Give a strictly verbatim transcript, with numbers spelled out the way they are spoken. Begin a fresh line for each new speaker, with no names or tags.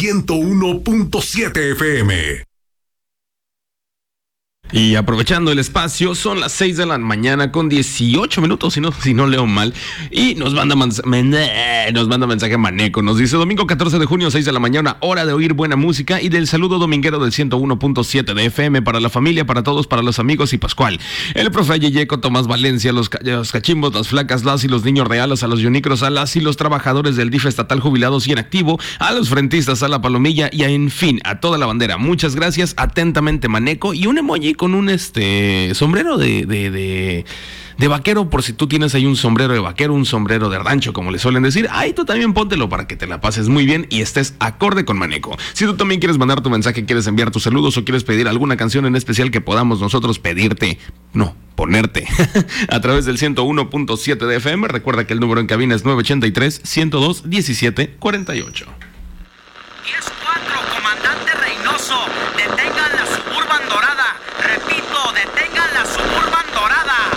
ciento uno punto siete F M.
Y aprovechando el espacio, son las seis de la mañana con dieciocho minutos, si no, si no leo mal. Y nos manda, mans- nos manda mensaje Maneco. Nos dice: domingo catorce de junio, seis de la mañana, hora de oír buena música y del saludo dominguero del ciento uno punto siete de F M para la familia, para todos, para los amigos y Pascual. El profe Yeyeco, Tomás Valencia, los, ca- los cachimbos, las flacas, las y los niños reales, a los yunicros, a las y los trabajadores del D I F estatal jubilados y en activo, a los frentistas, a la palomilla y a, en fin, a toda la bandera. Muchas gracias. Atentamente, Maneco. Y un emoji con un este sombrero de, de, de, de vaquero, por si tú tienes ahí un sombrero de vaquero, un sombrero de rancho, como le suelen decir. Ahí tú también póntelo para que te la pases muy bien y estés acorde con Maneco. Si tú también quieres mandar tu mensaje, quieres enviar tus saludos o quieres pedir alguna canción en especial que podamos nosotros pedirte, no, ponerte, a través del ciento uno punto siete de F M, recuerda que el número en cabina es nueve ochenta y tres, ciento dos, diecisiete, cuarenta y ocho.
diez cuatro, comandante Reynoso.